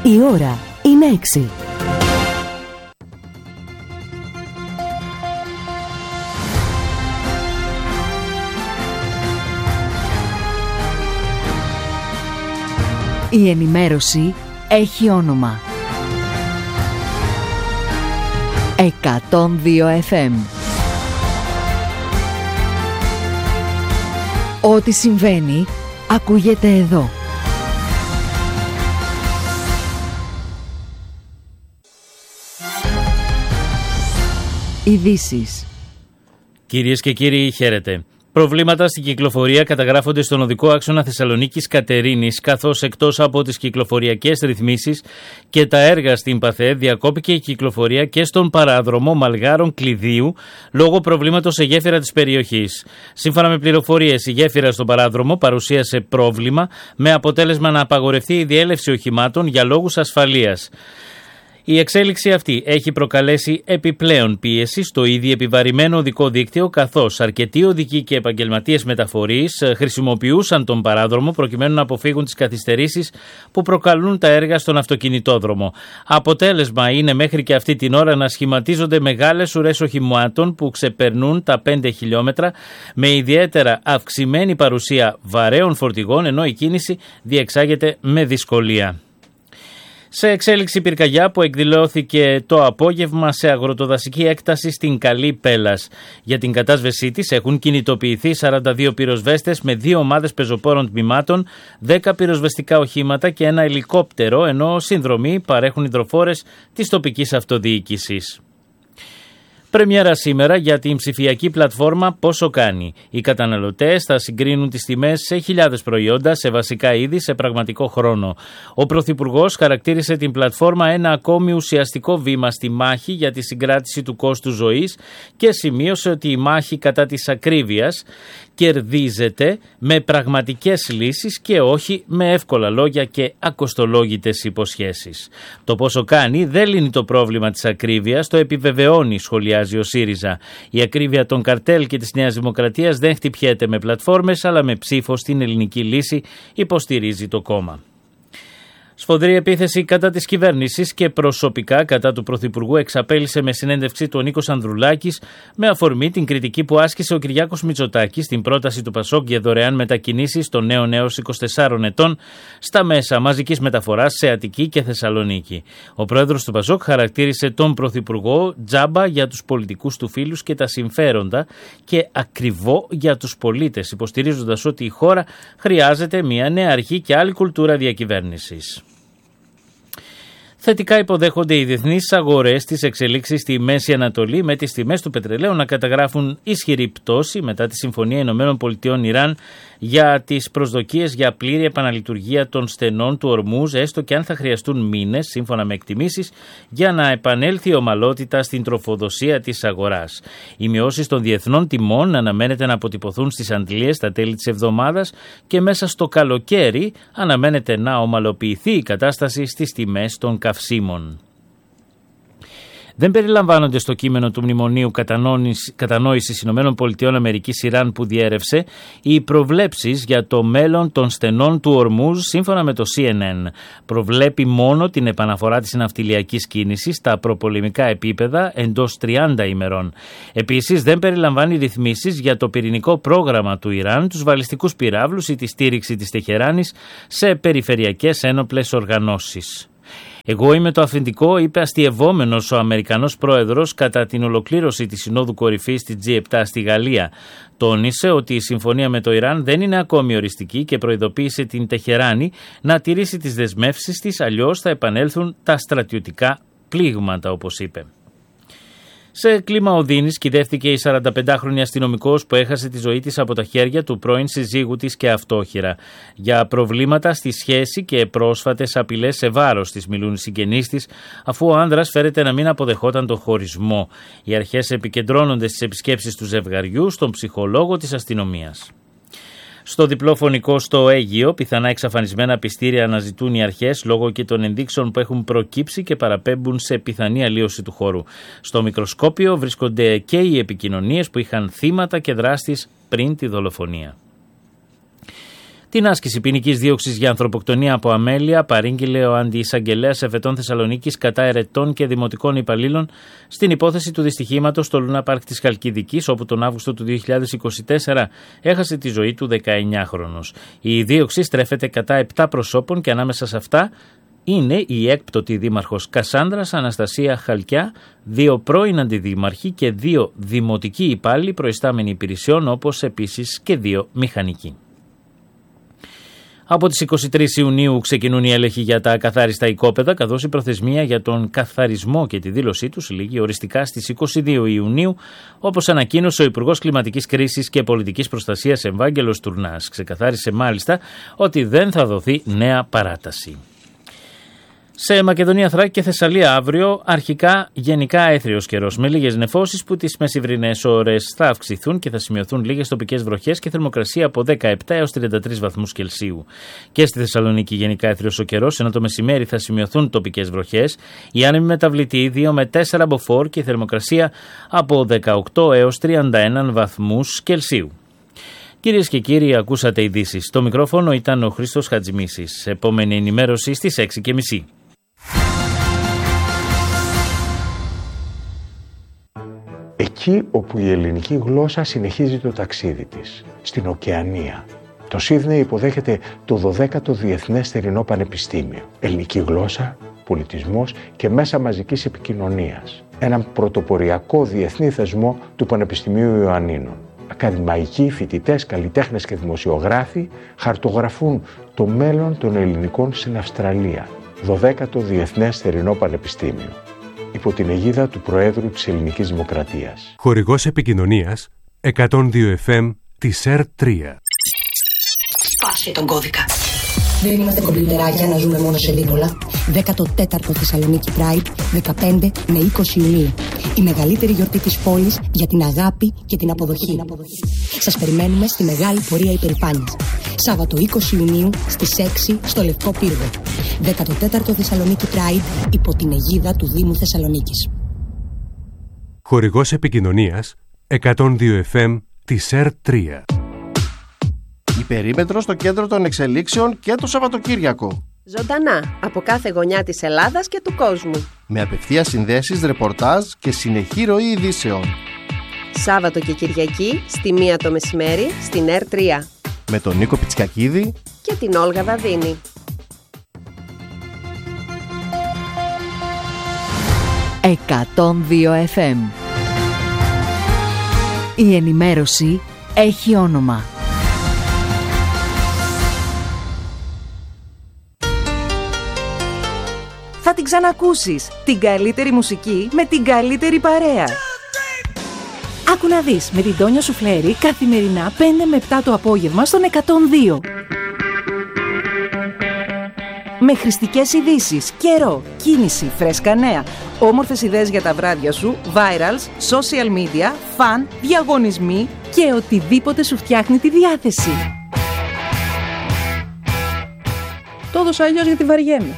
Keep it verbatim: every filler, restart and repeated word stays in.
Η ώρα είναι έξι. Η ενημέρωση έχει όνομα. εκατόν δύο εφ εμ. Ό,τι συμβαίνει, ακούγεται εδώ. Ειδήσεις. Κυρίες και κύριοι, χαίρετε. Προβλήματα στην κυκλοφορία καταγράφονται στον οδικό άξονα Θεσσαλονίκης Κατερίνης, καθώς εκτός από τις κυκλοφοριακές ρυθμίσεις και τα έργα στην ΠΑΘΕ, διακόπηκε η κυκλοφορία και στον παράδρομο Μαλγάρων Κλειδίου λόγω προβλήματος σε γέφυρα της περιοχής. Σύμφωνα με πληροφορίες, η γέφυρα στον παράδρομο παρουσίασε πρόβλημα, με αποτέλεσμα να απαγορευτεί η διέλευση οχημάτων για λόγους ασφαλείας. Η εξέλιξη αυτή έχει προκαλέσει επιπλέον πίεση στο ήδη επιβαρημένο οδικό δίκτυο, καθώς αρκετοί οδικοί και επαγγελματίες μεταφορείς χρησιμοποιούσαν τον παράδρομο προκειμένου να αποφύγουν τις καθυστερήσεις που προκαλούν τα έργα στον αυτοκινητόδρομο. Αποτέλεσμα είναι μέχρι και αυτή την ώρα να σχηματίζονται μεγάλες ουρές οχημάτων που ξεπερνούν τα πέντε χιλιόμετρα, με ιδιαίτερα αυξημένη παρουσία βαρέων φορτηγών, ενώ η κίνηση διεξάγεται με δυσκολία. Σε εξέλιξη πυρκαγιά που εκδηλώθηκε το απόγευμα σε αγροτοδασική έκταση στην Καλή Πέλας. Για την κατάσβεσή της έχουν κινητοποιηθεί σαράντα δύο πυροσβέστες με δύο ομάδες πεζοπόρων τμήματων, δέκα πυροσβεστικά οχήματα και ένα ελικόπτερο, ενώ συνδρομή παρέχουν υδροφόρες της τοπικής αυτοδιοίκησης. Πρεμιέρα σήμερα για την ψηφιακή πλατφόρμα Πόσο Κάνει. Οι καταναλωτές θα συγκρίνουν τις τιμές σε χιλιάδες προϊόντα σε βασικά είδη σε πραγματικό χρόνο. Ο Πρωθυπουργός χαρακτήρισε την πλατφόρμα ένα ακόμη ουσιαστικό βήμα στη μάχη για τη συγκράτηση του κόστου ζωής και σημείωσε ότι η μάχη κατά της ακρίβειας κερδίζεται με πραγματικές λύσεις και όχι με εύκολα λόγια και ακοστολόγητες υποσχέσεις. Το Πόσο Κάνει δεν λύνει το πρόβλημα της ακρίβειας, το επιβεβαιώνει, σχολιάζει ο ΣΥΡΙΖΑ. Η ακρίβεια των καρτέλ και της Νέας Δημοκρατίας δεν χτυπιέται με πλατφόρμες, αλλά με ψήφο στην ελληνική λύση, υποστηρίζει το κόμμα. Σφοδρή επίθεση κατά της κυβέρνησης και προσωπικά κατά του Πρωθυπουργού εξαπέλυσε με συνέντευξη του Νίκος Ανδρουλάκης με αφορμή την κριτική που άσκησε ο Κυριάκος Μητσοτάκης στην πρόταση του Πασόκ για δωρεάν μετακινήσεις των νέων έως είκοσι τεσσάρων ετών στα μέσα μαζικής μεταφοράς σε Αττική και Θεσσαλονίκη. Ο πρόεδρος του Πασόκ χαρακτήρισε τον Πρωθυπουργό τζάμπα για τους πολιτικούς του φίλους και τα συμφέροντα και ακριβό για τους πολίτες, υποστηρίζοντας ότι η χώρα χρειάζεται μια νέα αρχή και άλλη κουλτούρα διακυβέρνησης. Θετικά υποδέχονται οι διεθνείς αγορές τις εξελίξεις στη Μέση Ανατολή, με τις τιμές του πετρελαίου να καταγράφουν ισχυρή πτώση μετά τη Συμφωνία Ηνωμένων Πολιτειών Ιράν για τις προσδοκίες για πλήρη επαναλειτουργία των στενών του Ορμούζ, έστω και αν θα χρειαστούν μήνες, σύμφωνα με εκτιμήσεις, για να επανέλθει η ομαλότητα στην τροφοδοσία της αγοράς. Οι μειώσεις των διεθνών τιμών αναμένεται να αποτυπωθούν στις Αντλίες στα τέλη της εβδομάδας και μέσα στο καλοκαίρι αναμένεται να ομαλοποιηθεί η κατάσταση στις τιμές των καυσίμων. Δεν περιλαμβάνονται στο κείμενο του Μνημονίου Κατανόησης Ηνωμένων Πολιτειών Αμερικής Ιράν που διέρευσε οι προβλέψεις για το μέλλον των στενών του Ορμούζ, σύμφωνα με το Σι Εν Εν. Προβλέπει μόνο την επαναφορά της ναυτιλιακής κίνησης στα προπολεμικά επίπεδα εντός τριάντα ημερών. Επίσης, δεν περιλαμβάνει ρυθμίσεις για το πυρηνικό πρόγραμμα του Ιράν, τους βαλιστικούς πυράβλους ή τη στήριξη της Τεχεράνης σε περιφερειακές ένοπλες οργανώσεις. «Εγώ είμαι το αυθεντικό», είπε αστειευόμενος ο Αμερικανός πρόεδρος κατά την ολοκλήρωση της Συνόδου Κορυφής της τζι επτά στη Γαλλία. Τόνισε ότι η συμφωνία με το Ιράν δεν είναι ακόμη οριστική και προειδοποίησε την Τεχεράνη να τηρήσει τις δεσμεύσεις της, αλλιώς θα επανέλθουν τα στρατιωτικά πλήγματα, όπως είπε. Σε κλίμα οδύνης κυδεύτηκε η σαρανταπεντάχρονη αστυνομικός που έχασε τη ζωή της από τα χέρια του πρώην συζύγου της και αυτόχειρα. Για προβλήματα στη σχέση και πρόσφατες απειλές σε βάρος της μιλούν οι συγγενείς της, αφού ο άνδρας φέρεται να μην αποδεχόταν τον χωρισμό. Οι αρχές επικεντρώνονται στις επισκέψεις του ζευγαριού στον ψυχολόγο της αστυνομίας. Στο διπλό φωνικό στο Αίγυο, πιθανά εξαφανισμένα πιστήρια αναζητούν οι αρχές λόγω και των ενδείξεων που έχουν προκύψει και παραπέμπουν σε πιθανή αλλίωση του χώρου. Στο μικροσκόπιο βρίσκονται και οι επικοινωνίες που είχαν θύματα και δράστης πριν τη δολοφονία. Την άσκηση ποινικής δίωξης για ανθρωποκτονία από αμέλεια παρήγγειλε ο αντιεισαγγελέας εφετών Θεσσαλονίκης κατά ερετών και δημοτικών υπαλλήλων στην υπόθεση του δυστυχήματος στο Λούνα Πάρκ της Χαλκιδικής, όπου τον Αύγουστο του δύο χιλιάδες είκοσι τέσσερα έχασε τη ζωή του δεκαεννιάχρονος. Η δίωξη στρέφεται κατά επτά προσώπων και ανάμεσα σε αυτά είναι η έκπτωτη δήμαρχος Κασάνδρας Αναστασία Χαλκιά, δύο πρώην αντιδήμαρχοι και δύο δημοτικοί υπάλληλοι προϊστάμενοι υπηρεσιών, όπως επίσης και δύο μηχανικοί. Από τις είκοσι τρεις Ιουνίου ξεκινούν οι έλεγχοι για τα ακαθάριστα οικόπεδα, καθώς η προθεσμία για τον καθαρισμό και τη δήλωσή τους λήγει οριστικά στις είκοσι δύο Ιουνίου, όπως ανακοίνωσε ο Υπουργός Κλιματικής Κρίσης και Πολιτικής Προστασίας Ευάγγελος Τουρνάς. Ξεκαθάρισε μάλιστα ότι δεν θα δοθεί νέα παράταση. Σε Μακεδονία, Θράκη και Θεσσαλία αύριο αρχικά γενικά έθριος καιρός με λίγες νεφώσεις που τις μεσημβρινές ώρες θα αυξηθούν και θα σημειωθούν λίγες τοπικές βροχές και θερμοκρασία από δεκαεπτά έως τριάντα τρεις βαθμούς Κελσίου. Και στη Θεσσαλονίκη γενικά έθριος ο καιρός, ενώ το μεσημέρι θα σημειωθούν τοπικές βροχές, η άνεμη μεταβλητή δύο με τέσσερα μποφόρ και η θερμοκρασία από δεκαοκτώ έως τριάντα ένα βαθμούς Κελσίου. Κυρίες και κύριοι, ακούσατε ειδήσεις. Στο μικρόφωνο ήταν ο Χρήστος Χατζημίσης. Επόμενη ενημέρωση στις έξι και μισή. Εκεί όπου η ελληνική γλώσσα συνεχίζει το ταξίδι της, στην Οκεανία. Το Σίδνεϊ υποδέχεται το δωδέκατο Διεθνές Θερινό Πανεπιστήμιο. Ελληνική γλώσσα, πολιτισμός και μέσα μαζικής επικοινωνίας. Έναν πρωτοποριακό διεθνή θεσμό του Πανεπιστημίου Ιωαννίνων. Ακαδημαϊκοί, φοιτητές, καλλιτέχνες και δημοσιογράφοι χαρτογραφούν το μέλλον των ελληνικών στην Αυστραλία. δωδέκατο Διεθνές Θερινό Πανεπιστήμιο. Υπό την αιγίδα του Προέδρου της Ελληνικής Δημοκρατίας. Χορηγός επικοινωνίας εκατόν δύο εφ εμ της ερ τρία. Σπάσε τον κώδικα. Δεν είμαστε κομπιουτεράκια να ζούμε μόνο σε δίπολα. δέκατο τέταρτο Θεσσαλονίκη Pride, δεκαπέντε με είκοσι Ιουνίου. Η μεγαλύτερη γιορτή της πόλης για την αγάπη και την αποδοχή. την αποδοχή. Σας περιμένουμε στη μεγάλη πορεία υπερηφάνειας. Σάββατο είκοσι Ιουνίου στις έξι στο Λευκό Πύργο. δέκατο τέταρτο Θεσσαλονίκη Pride υπό την αιγίδα του Δήμου Θεσσαλονίκης. Χορηγός επικοινωνίας εκατόν δύο εφ εμ της ερ τρία. Η περίμετρο στο κέντρο των εξελίξεων και το Σαββατοκύριακο. Ζωντανά από κάθε γωνιά της Ελλάδας και του κόσμου. Με απευθείας συνδέσεις, ρεπορτάζ και συνεχή ροή ειδήσεων. Σάββατο και Κυριακή στη μία το μεσημέρι στην ερ τρία. Με τον Νίκο Πιτσικακίδη και την Όλγα Δαδίνη. εκατόν δύο εφ εμ. Η ενημέρωση έχει όνομα. Θα την ξανακούσεις. Την καλύτερη μουσική με την καλύτερη παρέα. Άκου να δεις με την Τόνια Σουφλέρη καθημερινά πέντε με επτά το απόγευμα στον εκατόν δύο. Με χρηστικές ειδήσεις, καιρό, κίνηση, φρέσκα νέα, όμορφες ιδέες για τα βράδια σου, virals, social media, φαν, διαγωνισμοί και οτιδήποτε σου φτιάχνει τη διάθεση. Το έδωσα αλλιώς γιατί βαριέμαι.